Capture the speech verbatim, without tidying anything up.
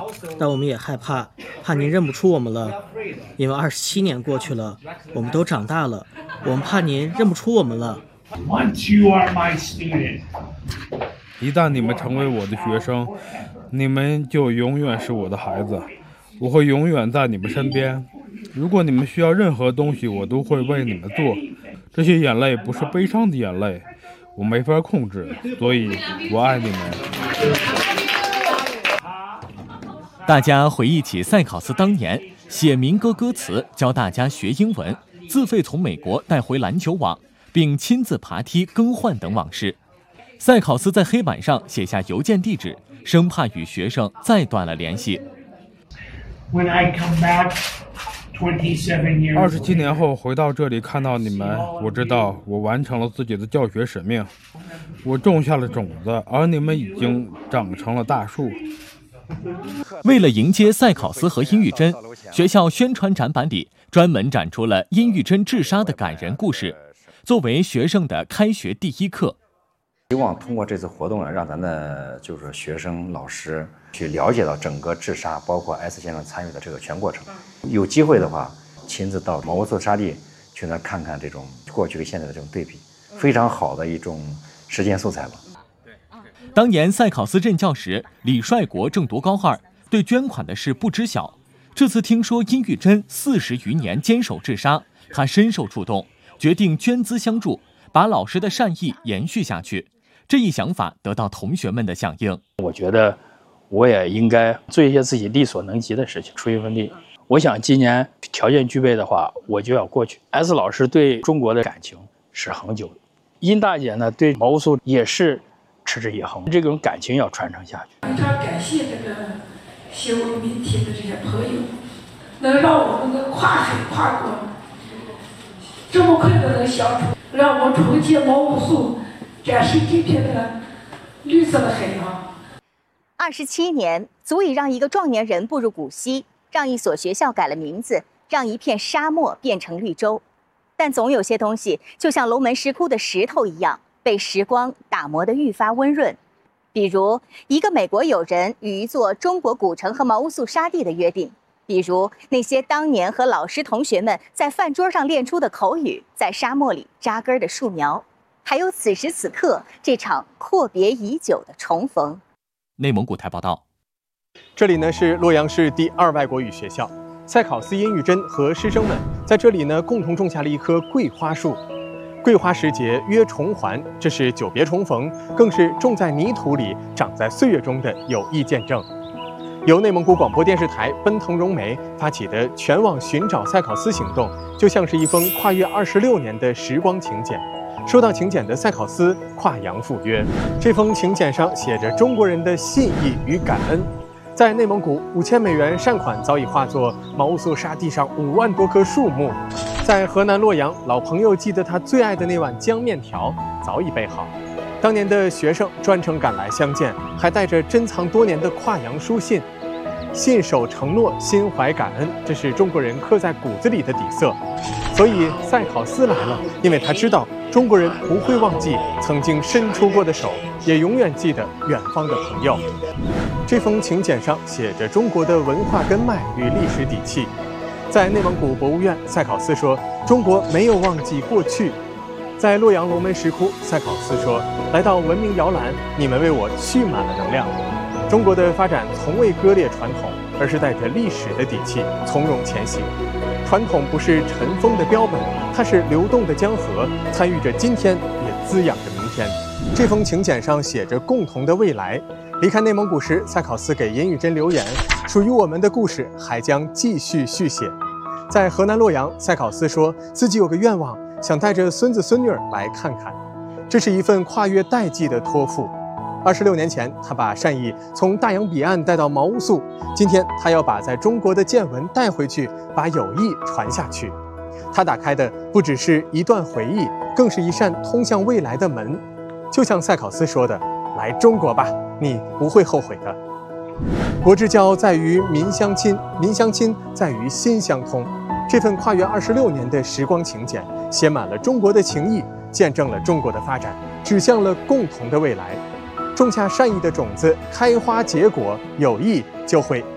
但我们也害怕，怕您认不出我们了，因为二十七年过去了，我们都长大了，我们怕您认不出我们了。 Once you are my student， 一旦你们成为我的学生，你们就永远是我的孩子，我会永远在你们身边。如果你们需要任何东西，我都会为你们做。这些眼泪不是悲伤的眼泪，我没法控制，所以我爱你们。 大家回忆起赛考斯当年写民歌歌词，教大家学英文，自费从美国带回篮球网，并亲自爬梯更换等往事。赛考斯在黑板上写下邮件地址，生怕与学生再断了联系。 When I come back twenty-seven years， 二十七年后回到这里看到你们，我知道我完成了自己的教学使命，我种下了种子，而你们已经长成了大树。 为了迎接赛考斯和殷玉珍，学校宣传展板里专门展出了殷玉珍自杀的感人故事，作为学生的开学第一课。 希望通过这次活动呢，让咱的就是学生、老师去了解到整个治沙，包括 S 先生参与的这个全过程。有机会的话，亲自到毛乌素沙地去那看看这种过去跟现在的这种对比，非常好的一种实践素材吧。 当年赛考斯任教时，李帅国正读高二，对捐款的事不知晓。这次听说殷玉珍四十余年坚守治沙，他深受触动，决定捐资相助，把老师的善意延续下去。这一想法得到同学们的响应。 我觉得我也应该做一些自己力所能及的事情，出一份力。我想今年条件具备的话，我就要过去。S 老师对中国的感情是恒久的，殷大姐呢对毛乌素也是持之以恒，这种感情要传承下去。 非常感谢这个写文明体的这些朋友，能让我们能跨水跨国这么快的能相处，让我重建毛乌素，展示这片的绿色的海洋。 二十七年足以让一个壮年人步入古稀，让一所学校改了名字，让一片沙漠变成绿洲。但总有些东西就像龙门石窟的石头一样，被时光打磨得愈发温润。比如一个美国友人与一座中国古城和毛乌素沙地的约定，比如那些当年和老师同学们在饭桌上练出的口语，在沙漠里扎根的树苗，还有此时此刻这场阔别已久的重逢。 内蒙古台报道。 这里呢是洛阳市第二外国语学校，赛考斯殷玉珍和师生们在这里呢共同种下了一棵桂花树。桂花时节约重还，这是久别重逢，更是种在泥土里、长在岁月中的有益见证。由内蒙古广播电视台奔腾融媒发起的全网寻找赛考斯行动，就像是一封跨越二十六年的时光请柬。收到请柬的赛考斯跨洋赴约，这封请柬上写着中国人的信义与感恩。在内蒙古，五千美元善款早已化作毛乌素沙地上五万多棵树木。在河南洛阳，老朋友记得他最爱的那碗浆面条早已备好。当年的学生专程赶来相见，还带着珍藏多年的跨洋书信。信守承诺，心怀感恩，这是中国人刻在骨子里的底色。所以赛考斯来了，因为他知道中国人不会忘记曾经伸出过的手，也永远记得远方的朋友。这封请柬上写着中国的文化根脉与历史底气。在内蒙古博物院，赛考斯说：“中国没有忘记过去。”在洛阳龙门石窟，赛考斯说：“来到文明摇篮，你们为我蓄满了能量。”中国的发展从未割裂传统，而是带着历史的底气，从容前行。传统不是尘封的标本，它是流动的江河，参与着今天，也滋养着明天。这封请柬上写着共同的未来。离开内蒙古时，赛考斯给殷玉珍留言：“属于我们的故事还将继续续写。”在河南洛阳，赛考斯说自己有个愿望，想带着孙子孙女儿来看看。这是一份跨越代际的托付。二十六年前，他把善意从大洋彼岸带到毛乌素，今天他要把在中国的见闻带回去，把友谊传下去。他打开的不只是一段回忆，更是一扇通向未来的门。就像赛考斯说的：“来中国吧，你不会后悔的。”国之交在于民相亲，民相亲在于心相通。这份跨越二十六年的时光请柬，写满了中国的情谊，见证了中国的发展，指向了共同的未来。种下善意的种子，开花结果，友谊就会